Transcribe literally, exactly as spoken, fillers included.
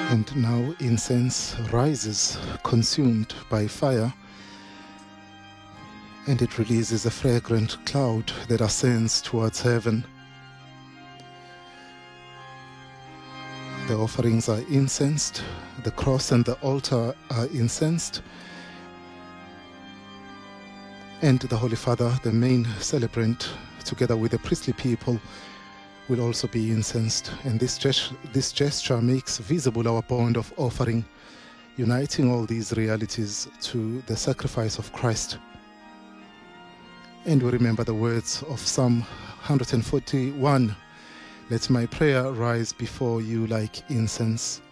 And now incense rises, consumed by fire, and it releases a fragrant cloud that ascends towards heaven. The offerings are incensed, the cross and the altar are incensed, and the Holy Father, the main celebrant, together with the priestly people, will also be incensed. And this, gest this gesture makes visible our bond of offering, uniting all these realities to the sacrifice of Christ. And we remember the words of Psalm one forty-one, "Let my prayer rise before you like incense."